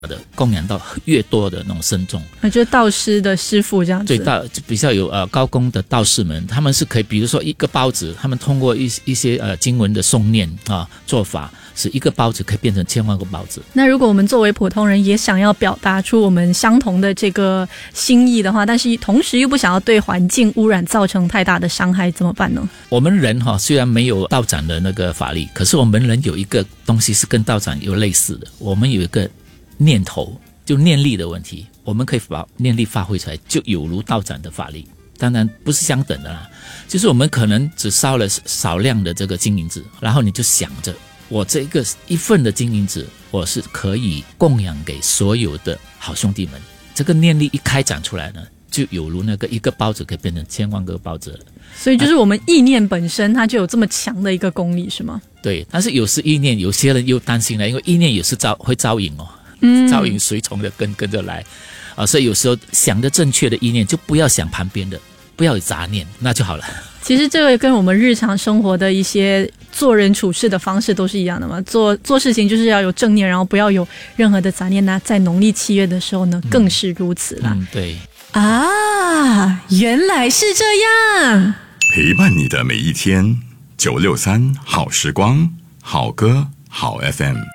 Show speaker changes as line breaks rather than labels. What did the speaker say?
的供养到越多的那种僧众，
就是道士的师傅这样子。
对，比较有高功的道士们，他们是可以，比如说一个包子，他们通过一些经文的诵念做法，使一个包子可以变成千万个包子。
那如果我们作为普通人也想要表达出我们相同的这个心意的话，但是同时又不想要对环境污染造成太大的伤害，怎么办呢？
我们人虽然没有道长的那个法力，可是我们人有一个东西是跟道长有类似的，我们有一个念头，就念力的问题，我们可以把念力发挥出来，就有如道长的法力。当然不是相等的啦，就是我们可能只烧了少量的这个金银子，然后你就想着我这个一份的金银子，我是可以供养给所有的好兄弟们。这个念力一开展出来呢，就有如那个一个包子可以变成千万个包子了。
所以就是我们意念本身它就有这么强的一个功力，是吗？
对，但是有时意念，有些人又担心了，因为意念也是会招引招引随从的跟着来所以有时候想的正确的意念，就不要想旁边的，不要有杂念，那就好了。
其实这个跟我们日常生活的一些做人处事的方式都是一样的嘛，做事情就是要有正念，然后不要有任何的杂念。那在农历7月的时候呢，更是如此啦。
对
啊，原来是这样。
陪伴你的每一天，963好时光，好歌好 FM。